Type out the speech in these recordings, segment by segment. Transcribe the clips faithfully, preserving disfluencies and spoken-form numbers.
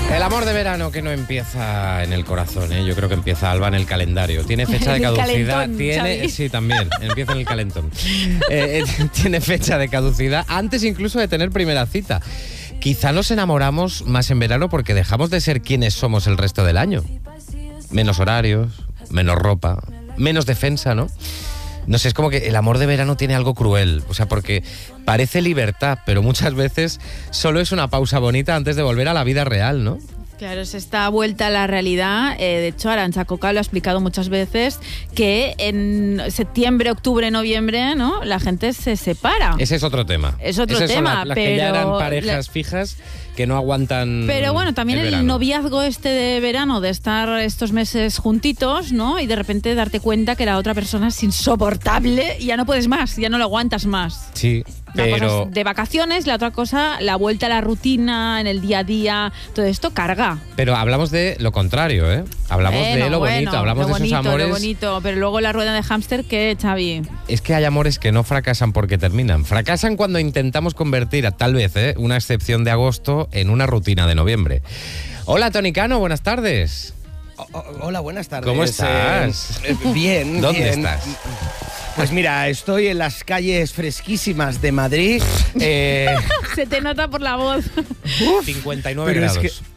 El amor de verano que no empieza en el corazón, ¿eh? Yo creo que empieza, Alba, en el calendario. Tiene fecha de caducidad. Calentón, tiene, Xavi. sí, también. Empieza en el calentón. Eh, eh, tiene fecha de caducidad antes incluso de tener primera cita. Quizá nos enamoramos más en verano porque dejamos de ser quienes somos el resto del año. Menos horarios, menos ropa, menos defensa, ¿no? No sé, es como que el amor de verano tiene algo cruel, o sea, porque parece libertad, pero muchas veces solo es una pausa bonita antes de volver a la vida real, ¿no? Claro, es esta vuelta a la realidad. Eh, de hecho, Arantxa Coca lo ha explicado muchas veces, que en septiembre, octubre, noviembre, ¿no?, la gente se separa. Ese es otro tema. Es otro Esas tema, son las, las pero... que ya eran parejas la... fijas que no aguantan. Pero bueno, también el, el noviazgo este de verano, de estar estos meses juntitos, ¿no?, y de repente darte cuenta que la otra persona es insoportable y ya no puedes más, ya no lo aguantas más. Sí. Una Pero... cosa es de vacaciones, la otra cosa, la vuelta a la rutina, en el día a día, todo esto carga. Pero hablamos de lo contrario, ¿eh? Hablamos bueno, de lo bueno, bonito, hablamos lo de bonito, esos amores. Lo bonito, pero luego la rueda de hámster, ¿qué, Xavi? Es que hay amores que no fracasan porque terminan. Fracasan cuando intentamos convertir, a tal vez, ¿eh?, una excepción de agosto en una rutina de noviembre. Hola, Toni Cano, buenas tardes. O, o, hola, buenas tardes. ¿Cómo estás? Eh, bien, ¿Dónde bien. estás? Pues mira, estoy en las calles fresquísimas de Madrid. Eh, Se te nota por la voz. cincuenta y nueve pero grados. es que,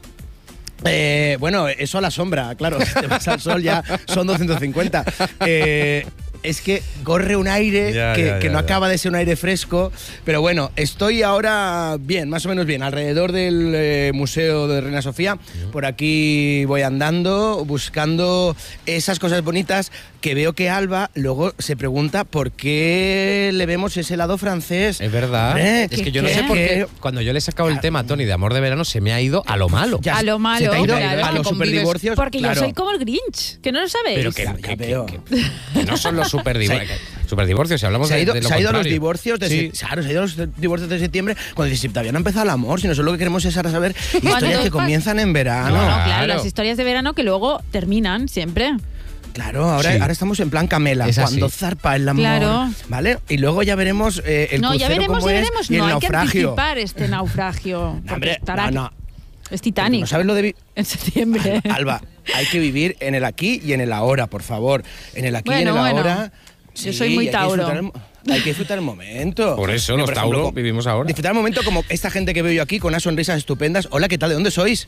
eh, bueno, eso a la sombra, claro. Si te vas al sol ya son doscientos cincuenta. Eh, es que corre un aire ya, que, ya, que ya, no ya. acaba de ser un aire fresco. Pero bueno, estoy ahora bien, más o menos bien, alrededor del eh, Museo de Reina Sofía. Por aquí voy andando, buscando esas cosas bonitas que veo que Alba luego se pregunta por qué le vemos ese lado francés. Es verdad. Hombre, es ¿qué- que yo no qué? sé por qué cuando yo le he sacado el tema a Toni de amor de verano se me ha ido a lo malo. Ya A lo malo, se te ha ido claro. a los Que convives- superdivorcios. Porque claro. yo soy como el Grinch, que no lo sabéis. Pero que, Ya que- veo. que- que- que no son los superdivorcios. superdivorcios, si hablamos Se ha de, ido, de lo se ha ido a los contrario. divorcios de Sí. se- claro, se ha ido a los divorcios de septiembre cuando dices, si todavía no ha empezado el amor, sino solo lo que queremos es ahora saber historias que comienzan en verano. No, no, claro, Claro. las historias de verano que luego terminan siempre. Claro, ahora, Sí. ahora estamos en plan Camela, Es así. cuando zarpa el amor. Claro. ¿Vale? Y luego ya veremos eh, el no, ya crucero veremos, cómo ya es veremos. y el No, hay que naufragio. anticipar este naufragio. porque Hombre, estará no, no. Es Titanic. ¿No sabes lo de vi- En septiembre. Alba, hay que vivir en el aquí y en el ahora, por favor. En el aquí y en Bueno, el bueno. ahora. Yo soy muy hay que Tauro. disfrutar el mo- Hay que disfrutar el momento. Por eso Yo, los por ejemplo, Tauro como- vivimos ahora. Disfrutar el momento como esta gente que veo yo aquí con unas sonrisas estupendas. Hola, ¿qué tal? ¿De dónde sois?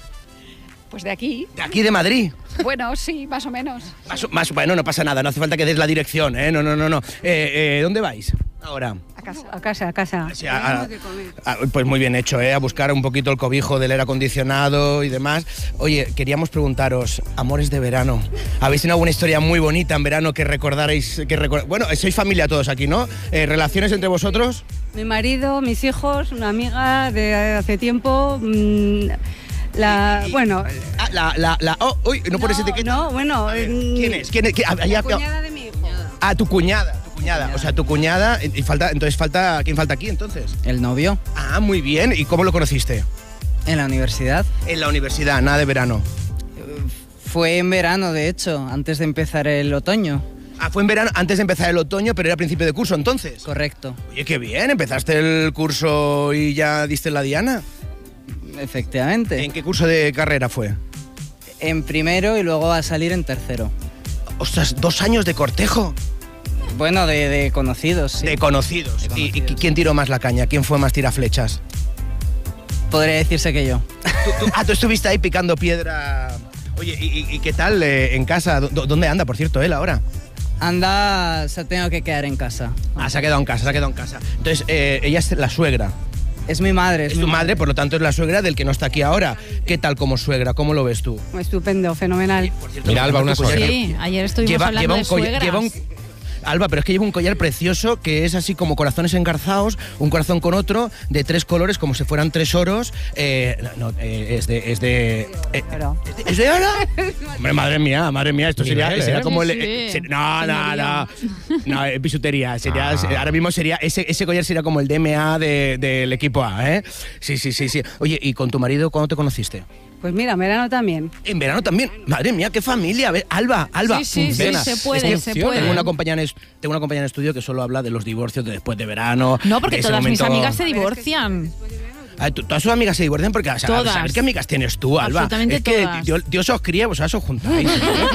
Pues de aquí. De aquí de Madrid. Bueno, sí, más o menos. Más, más- bueno, no pasa nada, no hace falta que des la dirección, ¿eh? No, no, no, no. Eh, eh, ¿Dónde vais ahora? A casa. A casa, a casa. Sí, a- a- a- pues muy bien hecho, ¿eh? A buscar un poquito el cobijo del aire acondicionado y demás. Oye, queríamos preguntaros, amores de verano. ¿Habéis tenido alguna historia muy bonita en verano que recordarais? Que recor- bueno, sois familia todos aquí, ¿no? Eh, ¿Relaciones entre vosotros? Mi marido, mis hijos, una amiga de hace tiempo. mmm, la, bueno, Ah, la, la, la, oh, uy, no pones etiqueta. no, bueno. A ver, mm, ¿quién es? ¿Quién es? ¿Quién- ah, La ya- cuñada de mi hijo. Ah, tu cuñada, tu cuñada. O sea, tu cuñada. Y falta, entonces falta, ¿quién falta aquí entonces? El novio Ah, muy bien. ¿Y cómo lo conociste? en la universidad. En la universidad, nada de verano. Fue en verano, de hecho, antes de empezar el otoño. Ah, fue en verano, antes de empezar el otoño, pero era principio de curso entonces. Correcto, Oye, qué bien, empezaste el curso y ya diste la diana. efectivamente. ¿En qué curso de carrera fue? En primero y luego a salir en tercero. Ostras, dos años de cortejo. Bueno, de, de conocidos, sí. De conocidos. De ¿Y, y conocidos. quién tiró más la caña? ¿Quién fue más tiraflechas? Podría decirse que yo. ¿Tú, tú- ah, tú estuviste ahí picando piedra. Oye, ¿y, y- y qué tal eh, en casa? ¿Dó- ¿Dónde anda, por cierto, él ahora? Anda, se ha tenido que quedar en casa. Ah, se ha quedado en casa, se ha quedado en casa. Entonces, eh, ella es la suegra. Es mi madre. Es mi tu madre, por lo tanto es la suegra del que no está aquí ahora. ¿Qué tal como suegra? ¿Cómo lo ves tú? Estupendo, fenomenal. Por cierto, Mira, Alba, una tu collar- suegra. Sí, ayer estuvimos Lleva, hablando lleva un de collar, suegras. lleva un- Alba, pero es que lleva un collar precioso que es así como corazones engarzados, un corazón con otro, de tres colores, como si fueran tres oros. Eh, no, eh, es de... Es de, eh, Pero, ¿Es de oro? Hombre, madre mía, madre mía, esto sería, Nivel, sería ¿eh? como el... Sí, eh, sí. ser- no, no, no, no, eh, bisutería. Sería, Ah. se- ahora mismo sería, ese, ese collar sería como el D M A de- del equipo A, ¿eh? Sí, sí, sí, sí. Oye, ¿y con tu marido cuándo te conociste? pues mira, en verano también. En verano también. Madre mía, qué familia. A ver, Alba, Alba, Sí, sí, funciona. sí, se puede, Es que se funciona. puede. Tengo una compañera en, es- tengo una compañera en estudio que solo habla de los divorcios de después de verano. No, porque de ese todas mis momento- amigas se divorcian. A ver, ¿Todas sus amigas se divorcian? Porque a saber, Todas. saber qué amigas tienes tú, Alba. Absolutamente es que todas. Dios, Dios os cría, vosotras os juntáis.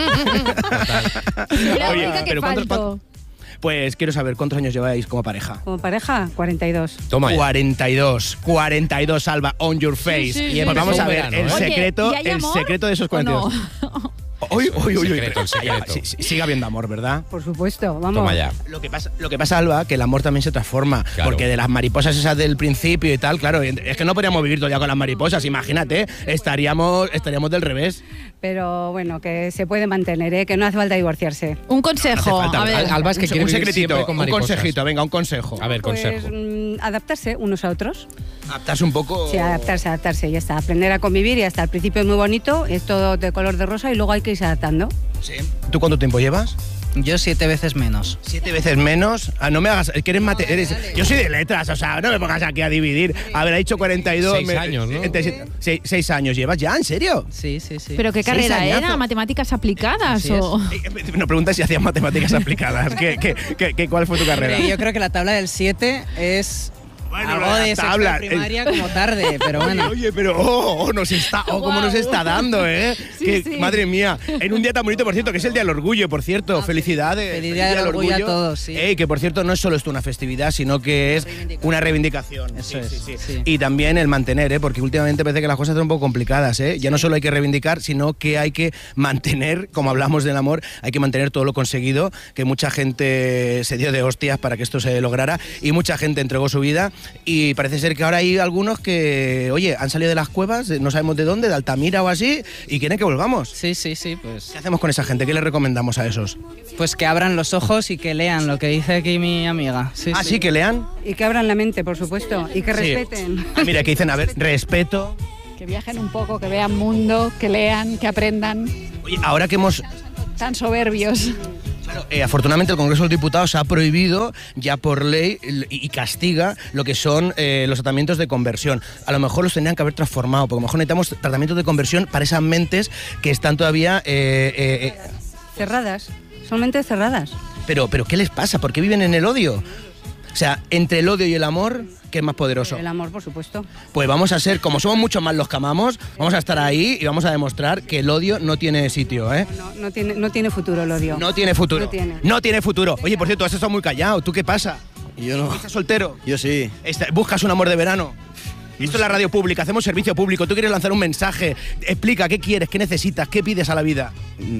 La Oye, única que pero ¿cuántos- falto. Pues quiero saber, ¿cuántos años lleváis como pareja? Como pareja, cuarenta y dos. Toma ya. cuarenta y dos, cuarenta y dos, Alba, on your face. Sí, sí, Y sí. empezó Pues vamos a un ver, verano, el ¿eh? Oye, secreto, ¿y hay el amor secreto de esos o cuarenta y dos. no? Uy, uy, uy, uy. Secreto, el secreto. Sí, sí, sigue habiendo amor, ¿verdad? Por supuesto, vamos. Toma ya. Lo que pasa, lo que pasa, Alba, que el amor también se transforma. Claro. Porque de las mariposas esas del principio y tal, claro, es que no podríamos vivir todavía con las mariposas, imagínate, estaríamos, estaríamos del revés. Pero bueno, que se puede mantener, ¿eh? Que no hace falta divorciarse. Un No consejo. hace falta, a ver, ¿verdad? Alba es que un, quiere un vivir secretito, siempre con un mariposas. consejito, venga, un consejo. A ver, Pues consejo. mm, adaptarse unos a otros. Adaptarse un poco. Sí, adaptarse, adaptarse, ya está. Aprender a convivir y hasta al principio es muy bonito, es todo de color de rosa y luego hay que irse adaptando. Sí. ¿Tú cuánto tiempo llevas? Yo siete veces menos. Siete veces menos. Ah, no me hagas. Que eres mate. Eres, yo soy de letras, o sea, no me pongas aquí a dividir. A ver, ha dicho cuarenta y dos. Seis años, ¿no? entre siete- seis, seis años llevas ya, ¿en serio? Sí, sí, sí. ¿Pero qué Seis carrera añazos. era? ¿Matemáticas aplicadas? Así O... Eh, No preguntas si hacías matemáticas aplicadas. ¿Qué, qué, qué, qué- cuál fue tu carrera? Hombre, yo creo que la tabla del siete es Bueno, algo la de sexto tabla, de primaria como tarde, pero bueno. Oye, oye, pero oh, oh, nos está, oh, cómo nos Guau. está dando, ¿eh? Sí, Que- sí. Madre mía, en un día tan bonito, por cierto, que es el Día del Orgullo, por cierto. Felicidades. feliz Día del Orgullo a todos, sí. Ey, que por cierto no es solo esto una festividad, sino que es Reivindicación. una reivindicación. Eso Sí, es, sí, sí. sí. Y también el mantener, ¿eh? Porque últimamente parece que las cosas están un poco complicadas, ¿eh? Ya no solo hay que reivindicar, sino que hay que mantener, como hablamos del amor, hay que mantener todo lo conseguido, que mucha gente se dio de hostias para que esto se lograra y mucha gente entregó su vida y parece ser que ahora hay algunos que, oye, han salido de las cuevas, no sabemos de dónde, de Altamira o así, y quieren que volvamos. Sí, sí, sí, pues, ¿Qué hacemos con esa gente? ¿Qué les recomendamos a esos? pues que abran los ojos y que lean lo que dice aquí mi amiga. Sí, ah, sí. sí, que lean. Y que abran la mente, por supuesto, y que Sí. respeten. Ah, mira, que dicen, a ver, respeto. Que viajen un poco, que vean mundo, que lean, que aprendan. Oye, ahora que hemos... Tan soberbios. Claro, eh, afortunadamente el Congreso de los Diputados ha prohibido ya por ley el- y y castiga lo que son eh, los tratamientos de conversión. A lo mejor los tendrían que haber transformado, porque a lo mejor necesitamos tratamientos de conversión para esas mentes que están todavía... eh, eh, eh, Cerradas, son mentes cerradas. pero, pero, ¿qué les pasa? ¿Por qué viven en el odio? O sea, entre el odio y el amor, ¿qué es más poderoso? El amor, por supuesto. Pues vamos a ser, como somos muchos más los que amamos, vamos a estar ahí y vamos a demostrar que el odio no tiene sitio, ¿eh? No, no, tiene, no tiene futuro el odio. No tiene futuro. No tiene. No tiene futuro. Oye, por cierto, has estado muy callado. ¿Tú qué pasa? Yo no. ¿Estás soltero? Yo sí. Está- ¿Buscas un amor de verano? Y esto es la radio pública, hacemos servicio público. Tú quieres lanzar un mensaje. Explica qué quieres, qué necesitas, qué pides a la vida.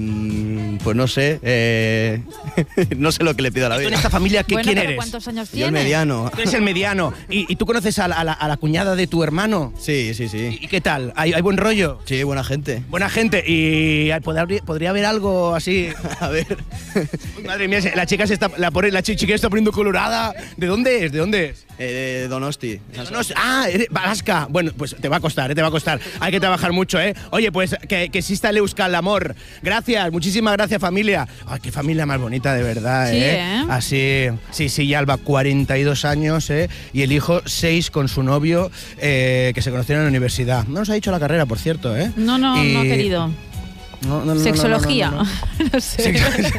Mm, pues no sé. eh, no sé lo que le pido a la Tú en vida. esta familia, ¿qué, bueno, ¿quién pero eres? ¿cuántos años Yo el tienes? mediano. Tú eres el mediano. ¿Y, y tú conoces a la, a la- a la cuñada de tu hermano? Sí, sí, sí. ¿Y qué tal? ¿Hay, hay buen rollo? Sí, buena gente. Buena gente. ¿Y podría, podría haber algo así? A ver. Uy, madre mía, se- la chica se está, la, pobre- la chi- chiquilla está poniendo colorada. ¿De dónde es? ¿De dónde es? Eh, de Donosti. No sé- ah, eres vasca. Bueno, pues te va a costar, ¿eh? te va a costar. Hay que trabajar mucho, ¿eh? Oye, pues que, que exista el Euskal Amor. Gracias, muchísimas gracias, familia. Ay, qué familia más bonita, de verdad, Sí, ¿eh? ¿eh? Así, sí, sí, y Alba, cuarenta y dos años, ¿eh? Y el hijo, seis con su novio, eh, que se conocieron en la universidad. No nos ha dicho la carrera, por cierto, ¿eh? No, no, Y- no, querido. No, no, no, no, Sexología. no, no, no. No sé.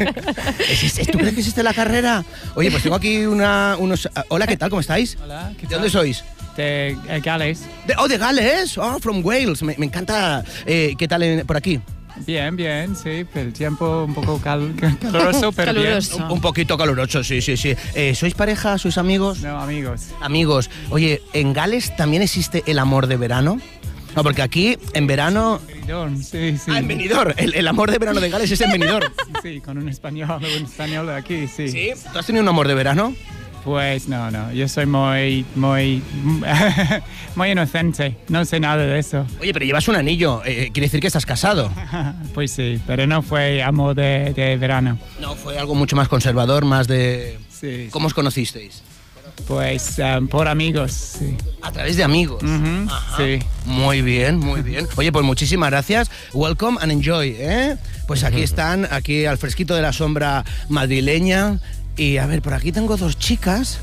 ¿Existe- ¿Tú crees que existe la carrera? Oye, pues tengo aquí una, unos... ah, Hola, ¿qué tal? ¿Cómo estáis? Hola, ¿qué ¿De dónde sois? De eh, Gales. De- oh, de Gales. Oh, from Wales. Me, me encanta. Eh, ¿Qué tal en- por aquí? Bien, bien, sí. El tiempo un poco cal- caluroso, pero Caluroso. Un, un poquito caluroso, sí, sí, sí. Eh, ¿Sois pareja? ¿Sois amigos? bien. No, amigos. Amigos. Oye, ¿en Gales también existe el amor de verano? No, porque aquí, en verano... Benidorm, sí, sí. Ah, en Benidorm. El, el amor de verano de Gales es en Benidorm. Sí, con un español, un español de aquí, sí. ¿Sí? ¿Tú has tenido un amor de verano? Pues no, no. Yo soy muy, muy, muy inocente. No sé nada de eso. Oye, pero llevas un anillo. Eh, quiere decir que estás casado. Pues sí, pero no fue amor de, de verano. No, fue algo mucho más conservador, más de... Sí. ¿Cómo os conocisteis? Pues um, por amigos, sí. A través de amigos. Ujú, sí. Muy bien, muy bien. Oye, pues muchísimas gracias. Welcome and enjoy, ¿eh? Pues aquí están, aquí al fresquito de la sombra madrileña. Y a ver, por aquí tengo dos chicas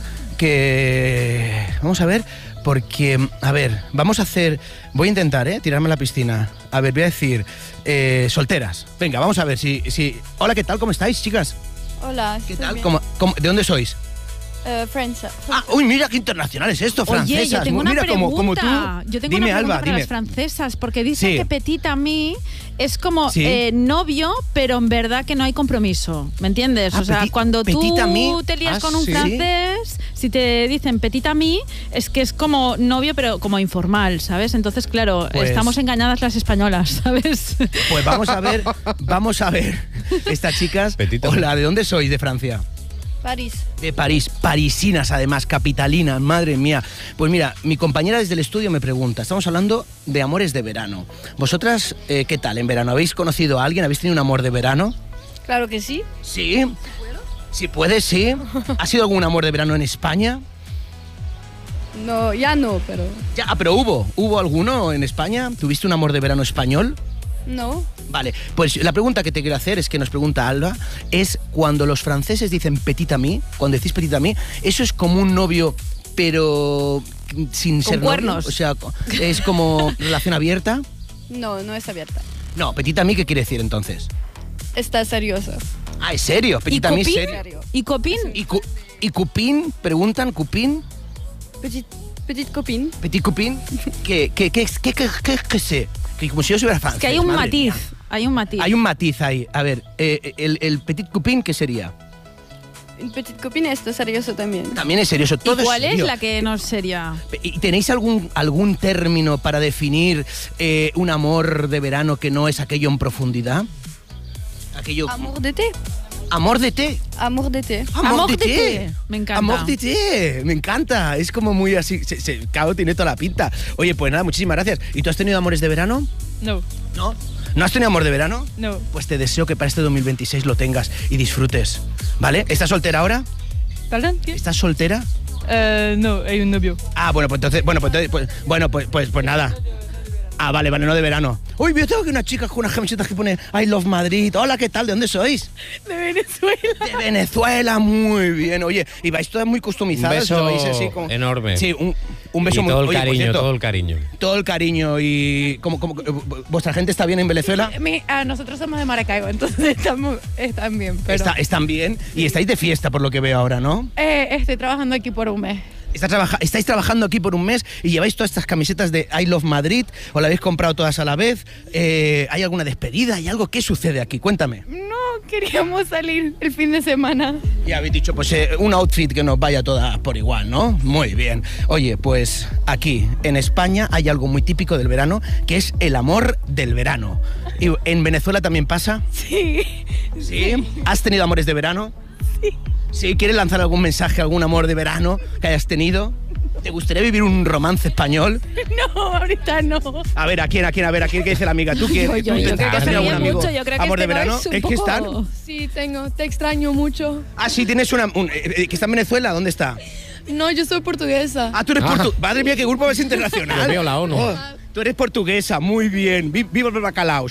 que... Vamos a ver, porque... A ver, vamos a hacer... Voy a intentar, ¿eh? Tirarme a la piscina. A ver, voy a decir... eh, solteras. Venga, vamos a ver si... si... Hola, ¿qué tal? ¿Cómo estáis, chicas? Hola, ¿Qué estoy tal? bien. ¿Cómo- cómo- ¿De dónde sois? Uh, Francia. Ah, uy, mira qué internacional es esto, francesas. Oye, yo tengo una mira pregunta. como, como tú. Yo tengo dime, una pregunta Alba, para dime. las francesas, porque dicen Sí. que petit ami es como Sí. eh, novio, pero en verdad que no hay compromiso, ¿me entiendes? Ah, o sea, petit- cuando petit tú ami. te lías Ah, con un sí. francés, si te dicen petit ami, es que es como novio, pero como informal, ¿sabes? Entonces, claro, Pues- estamos engañadas las españolas, ¿sabes? Pues vamos a ver, vamos a ver. Estas chicas. Petit ami. Hola, ¿de dónde sois? ¿De Francia? París. De París, parisinas además, capitalinas, madre mía. Pues mira, mi compañera desde el estudio me pregunta, estamos hablando de amores de verano. ¿Vosotras eh, qué tal en verano? ¿Habéis conocido a alguien? ¿Habéis tenido un amor de verano? Claro que sí. Sí. Si puedes, sí. ¿Ha sido algún amor de verano en España? No, ya no, pero... Ya, ah, pero hubo. ¿Hubo alguno en España? ¿Tuviste un amor de verano español? No. Vale, pues la pregunta que te quiero hacer es que nos pregunta Alba, es cuando los franceses dicen petit ami, cuando decís petit ami, ¿eso es como un novio pero sin Con ser cuernos. novio? O sea, ¿es como relación abierta? No, no es abierta. No, petit ami, ¿qué quiere decir entonces? Está seriosa. Ah, ¿es serio? ¿Y Petit ami es copín? serio. ¿Y copín? ¿Y, cu- y cupín? ¿Preguntan cupín? Petit, petit copine. ¿Petit cupín? ¿Qué, qué, qué, qué, qué, qué, qué sé? Que como si yo fuera francés. Es que hay un madre matiz, mía. hay un matiz. Hay un matiz ahí. A ver, eh, el, el petit cupín, ¿qué sería? Un petit copine está serioso también. También es serio, eso, todo ¿Y cuál es serio. es la que no sería? ¿Y tenéis algún, algún término para definir eh, un amor de verano que no es aquello en profundidad? Aquello... Amor de té. Amor de té. Amor de té. Amor de té. Me encanta. Amor de té. Me encanta. Es como muy así. Se, se, claro, tiene toda la pinta. Oye, pues nada, muchísimas gracias. ¿Y tú has tenido amores de verano? No. ¿No? ¿No has tenido amor de verano? No. Pues te deseo que para este dos mil veintiséis lo tengas y disfrutes. ¿Vale? ¿Estás soltera ahora? ¿Perdón? ¿Qué? ¿Estás soltera? Uh, no, hay un novio. Ah, bueno, pues entonces, bueno, pues, entonces, pues, bueno, pues, pues, pues nada. Ah, vale, vale, no de verano. Uy, yo tengo aquí una chica con unas camisetas que pone I love Madrid. Hola, ¿qué tal? ¿De dónde sois? De Venezuela. De Venezuela, muy bien. Oye, y vais todas muy Un customizadas. beso ¿lo veis así como- enorme. Sí, un, un beso y muy todo el oye, por cariño, cierto, todo el cariño. todo el cariño. Y ¿cómo, cómo, ¿vuestra gente está bien en Venezuela? Mi- ah, nosotros somos de Maracaibo, entonces estamos, están bien. Pero, Está, están bien y estáis de fiesta por lo que veo ahora, ¿no? Eh, estoy trabajando aquí por un mes. Está trabaja- estáis trabajando aquí por un mes y lleváis todas estas camisetas de I Love Madrid o la habéis comprado todas a la vez. Eh, ¿Hay alguna despedida? ¿Hay algo? ¿Qué sucede aquí? Cuéntame. No, queríamos salir el fin de semana. Ya habéis dicho, pues eh, un outfit que nos vaya toda por igual, ¿no? Muy bien. Oye, pues aquí, en España, hay algo muy típico del verano, que es el amor del verano. ¿Y en Venezuela también pasa? Sí. ¿Sí? ¿Has tenido amores de verano? Sí. ¿Sí? ¿Quieres lanzar algún mensaje, algún amor de verano que hayas tenido? ¿Te gustaría vivir un romance español? No, ahorita no. A ver, ¿a quién, a quién, a ver, ¿a quién? ¿Qué dice la amiga? ¿Tú qué? Yo- yo- ¿Tú yo creo que has se tenido ríe algún amigo? mucho, yo creo que ¿Amor de este verano? no es un ¿Es que están? poco- Sí, tengo. Te extraño mucho. Ah, sí, tienes una... un- eh, eh, ¿que está en Venezuela? ¿Dónde está? No, yo soy portuguesa. Ah, tú eres Ah. portuguesa. Madre mía, qué grupo más internacional. Dios mío, la ONU. Oh, tú eres portuguesa, muy bien. Vi- Viva el bacalao.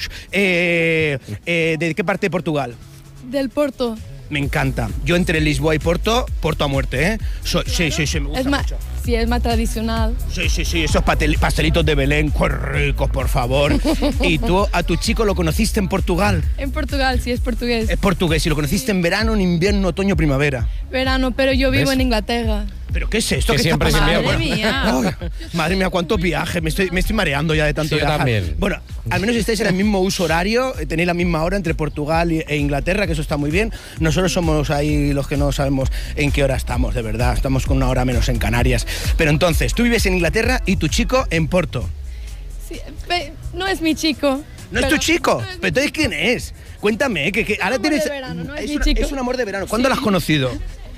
Eh, eh, ¿De qué parte de Portugal? Del Porto. Me encanta. Yo entre Lisboa y Porto, Porto a muerte, ¿eh? So- sí, sí, sí, me gusta Es más, mucho. sí, es más tradicional. Sí, sí, sí, esos patel- pastelitos de Belén, qué ricos, por favor. ¿Y tú a tu chico lo conociste en Portugal? En Portugal, sí, es portugués. Es portugués y lo conociste en verano, en invierno, otoño, primavera. Verano, pero yo vivo ¿Ves? en Inglaterra. ¿Pero qué es esto? Que ¿Qué está siempre es pasando? Madre invierno. mía. Ay, madre mía, cuántos viajes. Me estoy, me estoy mareando ya de tanto Sí, yo viajar. también. Bueno, al menos estáis en el mismo uso horario, eh, tenéis la misma hora entre Portugal y- e Inglaterra, que eso está muy bien. Nosotros somos ahí los que no sabemos en qué hora estamos, de verdad. Estamos con una hora menos en Canarias. Pero entonces, tú vives en Inglaterra y tu chico en Porto. Sí, pe- no es mi chico. ¿No es pero- tu chico? no es mi ¿Pero entonces quién es? Cuéntame, que, que ahora amor tienes... de verano, no es mi una- chico. es un amor de verano. ¿Cuándo lo has conocido?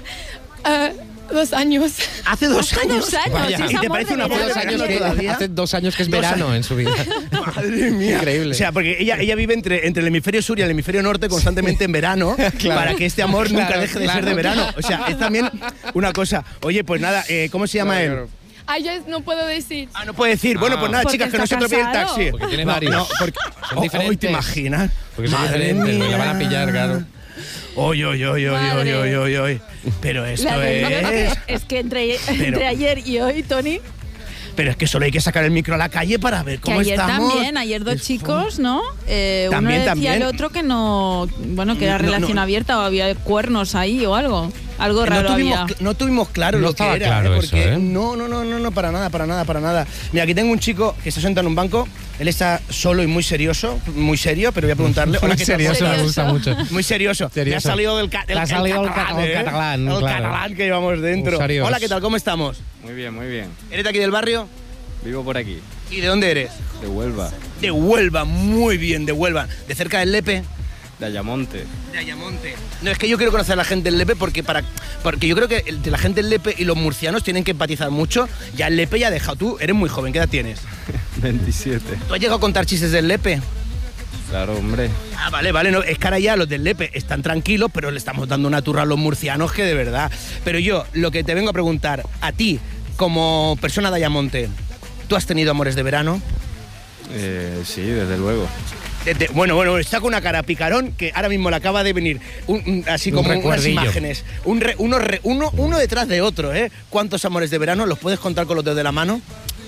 Ah, dos años. Hace dos Hace años. dos años, Vaya, sí, es ¿y te amor parece de una Hace amor de dos, verano. años verano que, todavía? hace dos años que es Dos verano años. en su vida. Madre mía. Increíble. O sea, porque ella, ella vive entre, entre el hemisferio sur y el hemisferio norte constantemente en verano Claro. para que este amor nunca Claro, deje de claro. ser de verano. O sea, es también una cosa. Oye, pues nada, eh, ¿cómo se llama él? Ay, ya no puedo decir. Ah, no puede decir. Bueno, pues nada, Porque chicas, que no se está atropelle el casado. taxi. Porque tiene No, varios. no, porque, Son oh, diferentes. oh, ¿te imaginas? Porque son Madre diferentes, no mía. le van a pillar, claro. Oy, oy, oy, oy, oy, Madre. oy, oy, oy. Pero esto La de- es... Es que entre, entre ayer y hoy, Tony, pero es que solo hay que sacar el micro a la calle para ver cómo que ayer estamos. también, ayer dos chicos, ¿no? Eh, También, uno decía también. al otro que no, bueno, que era No, no, relación no. abierta o había cuernos ahí o algo. Algo raro no tuvimos, había. cl- no tuvimos claro No lo que estaba era, claro ¿eh? porque eso, ¿eh? no, no, no, no, no, para nada, para nada, para nada. Mira, aquí tengo un chico que está sentado en un banco, él está solo y muy serioso, muy serio, pero voy a preguntarle. Muy Hola, ¿qué tal? serioso, me gusta mucho. Muy serioso. Te ha Serioso. salido del, ca- del Te ha salido el catalán, ca- el ¿eh? catalán, El claro. catalán que llevamos dentro. Muy serios. Hola, ¿qué tal? ¿Cómo estamos? Muy bien, muy bien. ¿Eres de aquí del barrio? Vivo por aquí, ¿Y de dónde eres? de Huelva, De Huelva, muy bien, de Huelva. ¿De cerca del Lepe? de Ayamonte. De Ayamonte. No, es que yo quiero conocer a la gente del Lepe porque para porque yo creo que el- la gente del Lepe y los murcianos tienen que empatizar mucho. Ya el Lepe ya ha dejado. Tú eres muy joven, ¿qué edad tienes? veintisiete. ¿Tú has llegado a contar chistes del Lepe? Claro, hombre. Ah, vale, vale. No, es que ahora ya los del Lepe están tranquilos, pero le estamos dando una turra a los murcianos que de verdad. Pero yo, lo que te vengo a preguntar, a ti, como persona de Ayamonte, ¿tú has tenido amores de verano? Eh, sí, desde luego. Desde- bueno, bueno, está con una cara picarón que ahora mismo le acaba de venir un- un- así Un como unas recuerdillo. imágenes. Un re- uno, re- uno, uno detrás de otro, ¿eh? ¿Cuántos amores de verano los puedes contar con los dedos de la mano?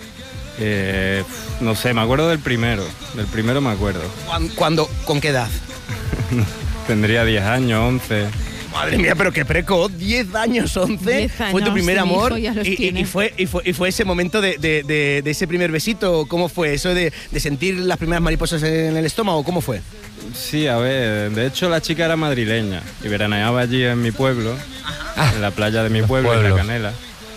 Eh, no sé, me acuerdo del primero. Del primero me acuerdo. ¿Cuán- ¿Cuándo? ¿Con qué edad? Tendría diez años, once. Madre mía, pero qué precoz, diez años, once, diez fue tu años, primer mi amor hijo ya los y, y- tiene. y fue, y, fue, y fue ese momento de, de- de- de ese primer besito, ¿cómo fue? ¿Eso de, de sentir las primeras mariposas en el estómago, cómo fue? Sí, a ver, de hecho la chica era madrileña y veraneaba allí en mi pueblo, en la playa de mi pueblo, en pueblo. La Canela.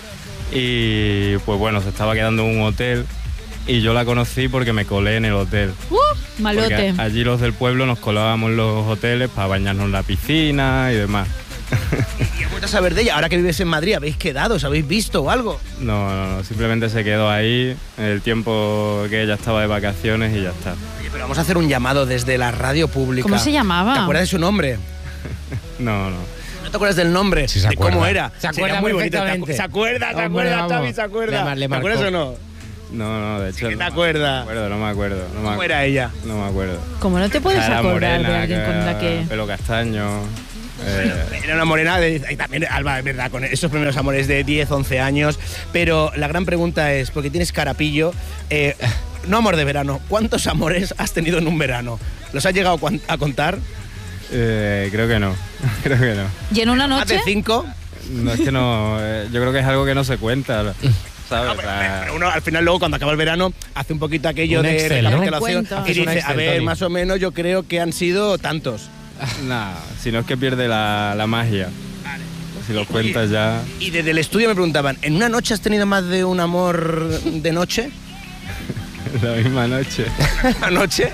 Y pues bueno, se estaba quedando en un hotel y yo la conocí porque me colé en el hotel. Uh, malote. Porque allí los del pueblo nos colábamos en los hoteles para bañarnos en la piscina y demás. ¿Y has vuelto a saber de ella? Ahora que vives en Madrid, ¿habéis quedado? ¿Os habéis visto o algo? No, no, no, simplemente se quedó ahí en el tiempo que ella estaba de vacaciones y ya está. Oye, pero vamos a hacer un llamado desde la radio pública. ¿Cómo se llamaba? ¿Te acuerdas de su nombre? No, no. ¿No te acuerdas del nombre? Sí, se de cómo acuerda. era. Se Sería acuerda muy bonito. ¿Te acu- perfectamente. ¿Se acuerda? ¿Se Hombre, acuerda, vamos. Xavi? ¿Se acuerda? Le mar- le ¿Te acuerdas marcó. o no? No, no, de hecho. ¿Qué no, te acuerdas? No me acuerdo, no me acuerdo. No me ¿Cómo acu- era ella? No me acuerdo. ¿Cómo no te puedes Era acordar morena, de alguien con la que...? Pelo castaño. eh, Era una morena de, y también, Alba, es verdad, con esos primeros amores de diez, once años. Pero la gran pregunta es, porque tienes carapillo, eh, no amor de verano, ¿cuántos amores has tenido en un verano? ¿Los has llegado a cuan- a contar? eh, creo que no. Creo que no. ¿Y en una ¿Más noche? de cinco? No, es que no. eh, yo creo que es algo que no se cuenta. ¿Sabes? No, O pero, sea, pero uno al final luego cuando acaba el verano hace un poquito aquello Un de Excel, ¿no? recapitulación Un recuento. y Haces un dice, Excel, a ver, Tony. más o menos yo creo que han sido tantos. nah, si no es que pierde la, la magia. Si lo cuentas ya. Y desde el estudio me preguntaban, ¿en una noche has tenido más de un amor de noche? La misma noche. ¿Una noche?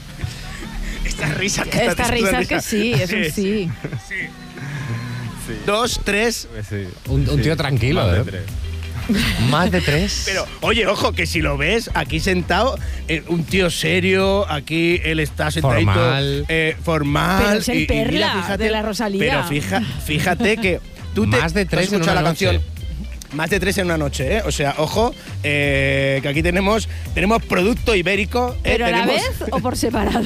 Esta risa que Esta risa es que sí, es un sí. Sí. Dos, tres. Pues sí. Un- un Sí, tío tranquilo, más de ¿eh? tres. Más de tres. Pero, oye, ojo, que si lo ves aquí sentado, eh, un tío serio, aquí él está sentadito. Formal. eh, formal. Pero es el y- y mira, perla de la Rosalía. Pero fija, fíjate que tú te, Más de tú has tres en escuchado una la noche. canción. Más de tres en una noche, ¿eh? O sea, ojo, eh, que aquí tenemos, tenemos producto ibérico. eh, ¿Pero a la tenemos- vez o por separado?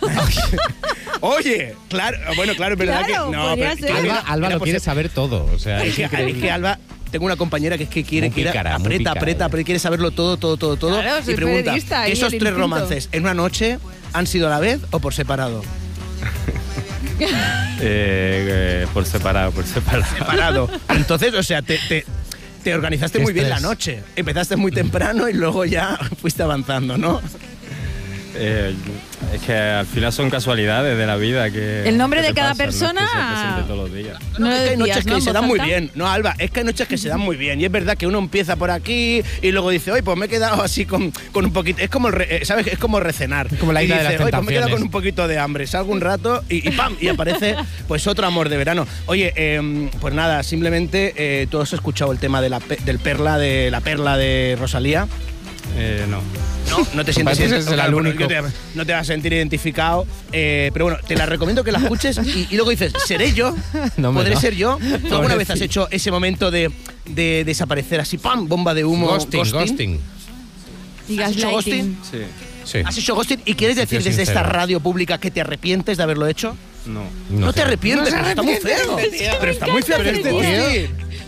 Oye, claro, bueno, claro, es verdad Claro, que. No, podría pero- ser. Alba, era- Alba era lo por quiere ser- saber todo. O sea, Es es que, increíble. es que Alba, tengo una compañera que es que quiere, Muy quiere pícara, muy aprieta, pícara, aprieta, eh. aprieta, quiere saberlo todo, todo, todo, todo. Claro, soy y pregunta, periodista, ahí ¿esos el tres instinto. romances en una noche han sido a la vez o por separado? Eh, eh, por separado, por separado. Separado. Entonces, o sea, te, te, te organizaste Qué muy bien la estrés. noche. Empezaste muy temprano y luego ya fuiste avanzando, ¿no? Eh, es que al final son casualidades de la vida que. El nombre que de te cada pasan, no es que persona- se presente todos los días. No es lo que hay noches decías, que ¿no? En se voz dan muy alta. bien. No, Alba, es que hay noches que se dan muy bien. Y es verdad que uno empieza por aquí y luego dice, oye, pues me he quedado así con, con un poquito. Es como, el re- eh, ¿sabes? Es como recenar. Como la Y isla de dice, las oye, pues me he quedado tentaciones. con un poquito de hambre. Salgo un rato y, y ¡pam! Y aparece pues otro amor de verano. Oye, eh, pues nada, simplemente eh, tú has escuchado el tema de la pe- del perla de la perla de Rosalía. Eh, no. No, no te sientes Parece ser el claro, bueno, único. yo te- no te vas a sentir identificado. eh, pero bueno, te la recomiendo que la escuches y, y luego dices, ¿seré yo? No, hombre, ¿Podré no. ser yo? ¿Tú alguna vez has Pobrecito. hecho ese momento de, de desaparecer así, ¡pam! Bomba de humo. Ghosting, ghosting. Y ¿Has hecho gaslighting. ghosting? Sí. Sí. ¿Has hecho ghosting? ¿Y quieres Sí, decir soy desde esta sincero. radio pública que te arrepientes de haberlo hecho? No. No, te sé. arrepientes, No se pero está muy arrepiente feo. este tío. Pero está muy feo Pero hacer este tío- ghosting.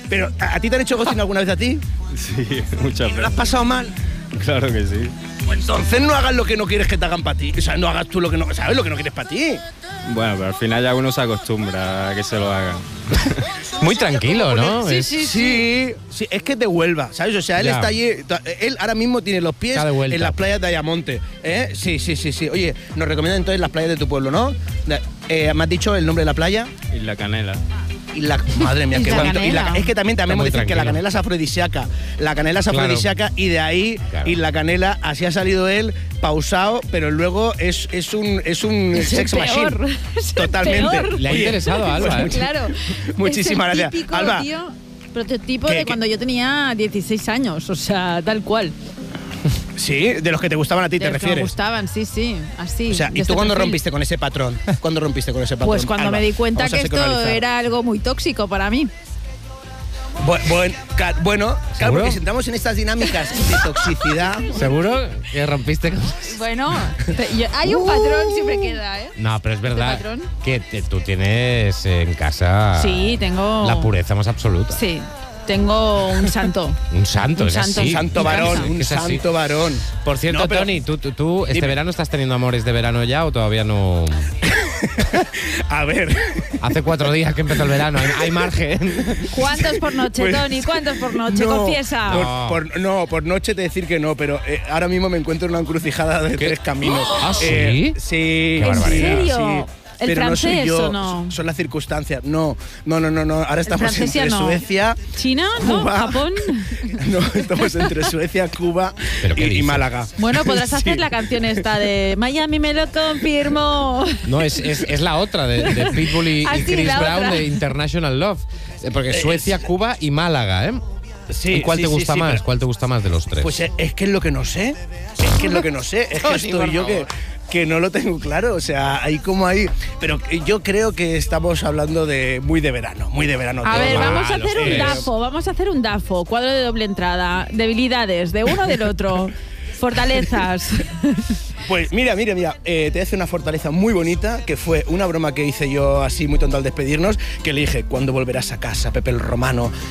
Pero, ¿a, a ti te han hecho ghosting alguna vez a ti? Sí, muchas ¿Y no lo has veces. pasado mal? Claro que sí. Pues entonces no hagas lo que no quieres que te hagan para ti. O sea, no hagas tú lo que no... ¿Sabes? Lo que no quieres para ti. Bueno, pero al final ya uno se acostumbra a que se lo hagan. Muy tranquilo, ¿no? Sí, Es- sí, sí, sí. Es que te vuelva, ¿sabes? O sea, él Ya. está allí... Él ahora mismo tiene los pies Está de vuelta. en las playas de Ayamonte. ¿Eh? Sí, sí, sí, sí. Oye, nos recomiendan entonces las playas de tu pueblo, ¿no? Eh, ¿Me has dicho el nombre de la playa? Y la canela. Y la, madre mía, qué La bonito. Y la- canela. es que también, también Está muy decir que la tranquilo. canela es afrodisíaca. La canela es Claro. afrodisíaca y de ahí, Claro. y la canela, así ha salido él, pausado, pero luego es, es un, es un Es el sex machine. peor. Es el Totalmente. peor. Le ha interesado a Alba, ¿eh? Claro. Muchísimas es el gracias. típico, Alba. tío, prototipo ¿Qué- de qué? cuando yo tenía dieciséis años, o sea, tal cual. Sí, de los que te gustaban a ti, De te los que me refieres. gustaban, sí, sí, así. O sea, de ¿y este tú cuándo perfil. rompiste con ese patrón? ¿Cuándo rompiste con ese patrón? Pues cuando Alba, me di cuenta vamos a que esto psicoanalizar. era algo muy tóxico para mí. Bu- buen- ca- bueno, claro, ¿Seguro? porque si entramos en estas dinámicas de toxicidad. ¿Seguro que rompiste con...? Bueno, te- yo- hay un patrón, siempre queda, ¿eh? No, pero es verdad patrón? que te- tú tienes en casa Sí, tengo... la pureza más absoluta. Sí, tengo un santo. Un santo, Un es santo. así. Un santo en varón, casa. un Es así. santo varón. Por cierto, No, pero- Tony, ¿tú, tú, tú este Dime. verano estás teniendo amores de verano ya o todavía no...? A ver. Hace cuatro días que empezó el verano, hay, hay margen. ¿Cuántos por noche, Pues- Tony? ¿Cuántos por noche? No, Confiesa. Por, No. por- no, por noche te decir que no, pero eh, ahora mismo me encuentro en una encrucijada de tres caminos. ¿Ah, sí? Eh, sí. Qué sí, barbaridad. ¿En serio? sí. ¿El Pero no soy francés yo, o no? son- son las circunstancias. No, no, no, no, no. Ahora estamos francés ya entre no. Suecia, ¿China? ¿No? Cuba. ¿Japón? no, estamos entre Suecia, Cuba ¿Pero qué y, y dices? Málaga. Bueno, podrás Sí. hacer la canción esta de Miami me lo confirmó. No, es, es, es la otra de, de Pitbull y, Ah, y sí, Chris la Brown otra. de International Love. Eh, Porque Suecia, Cuba y Málaga, ¿eh? Sí, ¿Y cuál sí, te sí, gusta sí, más? pero- ¿Cuál te gusta más de los tres? Pues eh, es que es lo que no sé. Es que es lo que no sé. Es que Tony, estoy por yo que, favor. que no lo tengo claro. O sea, ahí como ahí. Pero yo creo que estamos hablando de muy de verano. Muy de verano. A todo. ver, vamos a Ah, lo hacer un sé. DAFO, vamos a hacer un DAFO, cuadro de doble entrada, debilidades de uno del otro, fortalezas. Pues mira, mira, mira, eh, te hace una fortaleza muy bonita, que fue una broma que hice yo así muy tonto al despedirnos, que le dije, ¿cuándo volverás a casa, Pepe el Romano?